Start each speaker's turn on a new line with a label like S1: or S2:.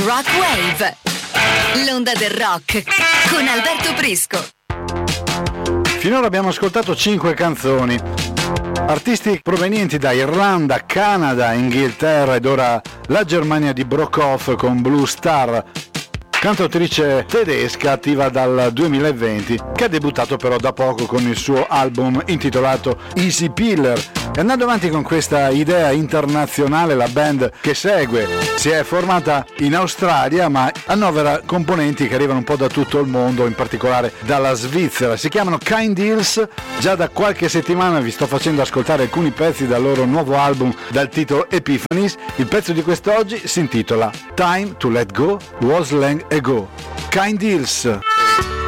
S1: Rock Wave, l'onda del rock con Alberto Prisco.
S2: Finora abbiamo ascoltato 5 canzoni, artisti provenienti da Irlanda, Canada, Inghilterra ed ora la Germania di Brockhoff con Blue Star, cantautrice tedesca attiva dal 2020, che ha debuttato però da poco con il suo album intitolato Easy Pillar. E andando avanti con questa idea internazionale, la band che segue si è formata in Australia ma annovera componenti che arrivano un po' da tutto il mondo, in particolare dalla Svizzera. Si chiamano Kind Deals, già da qualche settimana vi sto facendo ascoltare alcuni pezzi dal loro nuovo album dal titolo Epiphanies. Il pezzo di quest'oggi si intitola Time to Let Go Was Long Ago. Kind Deals.